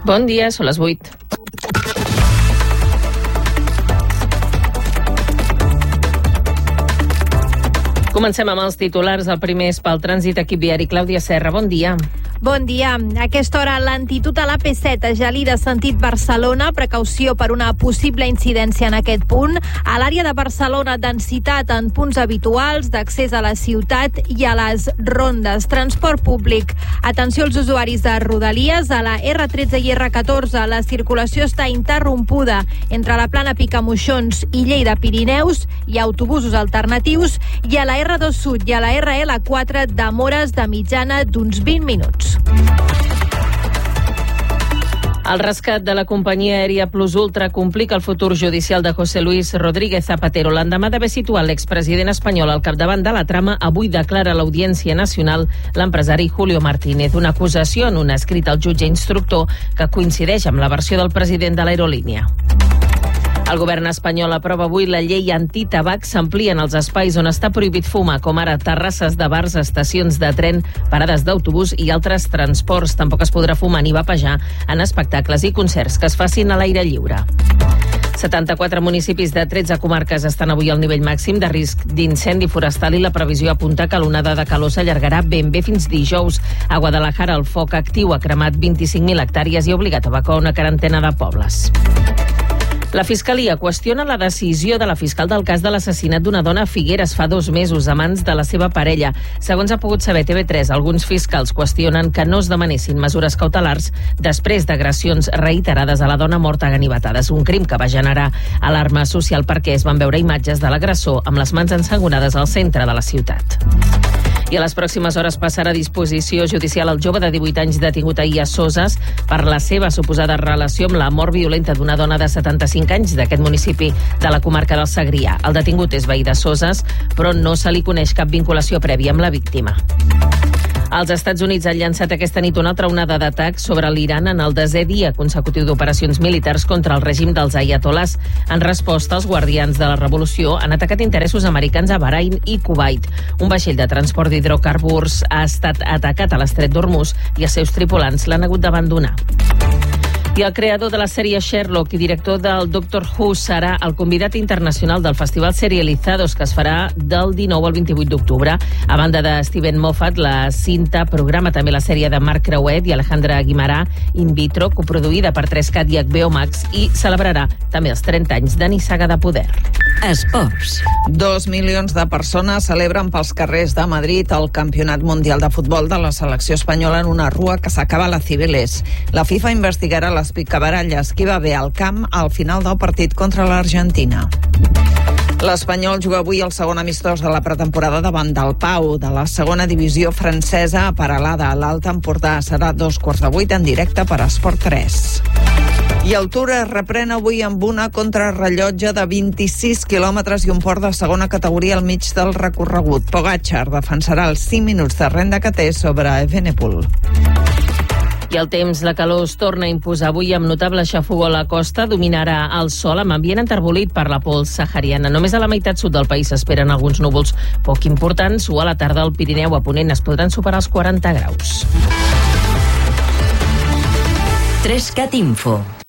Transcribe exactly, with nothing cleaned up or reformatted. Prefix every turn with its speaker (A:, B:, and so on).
A: Bon dia, són les vuit. Comencem amb els titulars. El primer és pel trànsit, equip viari. Clàudia Serra, bon dia.
B: Bon dia. A aquesta hora, lentitud a l'A P set, a Gelida, sentit Barcelona. Precaució per una possible incidència en aquest punt. A l'àrea de Barcelona, densitat en punts habituals d'accés a la ciutat i a les rondes. Transport públic. Atenció als usuaris de Rodalies. A la erre tretze i erre catorze, la circulació està interrompuda entre la plana Picamoixons i Lleida Pirineus. Hi ha autobusos alternatius. I a la erre dos Sud i a la erre ele quatre, demores de mitjana d'uns vint minuts.
A: El rescat de la companyia aèria Plus Ultra complica el futur judicial de José Luis Rodríguez Zapatero. L'endemà d'haver situat l'expresident espanyol al capdavant de la trama, avui declara a l'Audiència Nacional l'empresari Julio Martínez. Una acusació en un escrit al jutge instructor que coincideix amb la versió del president de l'aerolínia. El govern espanyol aprova avui la llei antitabac. S'amplien els espais on està prohibit fumar, com ara terrasses de bars, estacions de tren, parades d'autobús i altres transports. Tampoc es podrà fumar ni vapejar en espectacles i concerts que es facin a l'aire lliure. setanta-quatre municipis de tretze comarques estan avui al nivell màxim de risc d'incendi forestal i la previsió apunta que l'onada de calor s'allargarà ben bé fins dijous. A Guadalajara el foc actiu ha cremat vint-i-cinc mil hectàrees i ha obligat a evacuar una quarantena de pobles. La Fiscalia qüestiona la decisió de la fiscal del cas de l'assassinat d'una dona a Figueres fa dos mesos a mans de la seva parella. Segons ha pogut saber T V tres, alguns fiscals qüestionen que no es demanessin mesures cautelars després d'agressions reiterades a la dona morta a ganivetades, un crim que va generar alarma social perquè es van veure imatges de l'agressor amb les mans ensangonades al centre de la ciutat. I a les pròximes hores passarà a disposició judicial el jove de divuit anys detingut ahir a Soses per la seva suposada relació amb la mort violenta d'una dona de setanta-cinc anys d'aquest municipi de la comarca del Segrià. El detingut és veí de Soses, però no se li coneix cap vinculació prèvia amb la víctima. Els Estats Units han llançat aquesta nit una altra onada d'atacs sobre l'Iran en el desè dia consecutiu d'operacions militars contra el règim dels aiatolars. En resposta, els guardians de la revolució han atacat interessos americans a Bahrain i Kuwait. Un vaixell de transport d'hidrocarburs ha estat atacat a l'estret d'Hormuz i els seus tripulants l'han hagut d'abandonar. I el creador de la sèrie Sherlock i director del Doctor Who serà el convidat internacional del Festival Serializados, que es farà del dinou al vint-i-vuit d'octubre. A banda de Steven Moffat, la cinta programa també la sèrie de Marc Creuet i Alejandra Guimarà, In Vitro, coproduïda per tres cat i H B O Max, i celebrarà també els trenta anys de Nissaga de Poder.
C: Esports.
D: Dos milions de persones celebren pels carrers de Madrid el Campionat Mundial de Futbol de la selecció espanyola en una rua que s'acaba a la Cibeles. La FIFA investigarà les picabaralles que hi va haver al camp al final del partit contra l'Argentina. L'Espanyol juga avui el segon amistós de la pretemporada davant del Pau, de la segona divisió francesa a Peralada, a l'Alt Empordà. Serà dos quarts de vuit en directe per Esport tres. I el Tour es reprèn avui amb una contrarrellotge de vint-i-sis quilòmetres i un port de segona categoria al mig del recorregut. Pogačar defensarà els cinc minuts de renda que té sobre Evenepoel.
A: I el temps, la calor es torna a imposar avui amb notable xafogó a la costa. Dominarà el sol amb ambient enterbolit per la pols sahariana. Només a la meitat sud del país s'esperen alguns núvols poc importants o a la tarda al Pirineu a Ponent es podran superar els quaranta graus.
C: tres cat Info.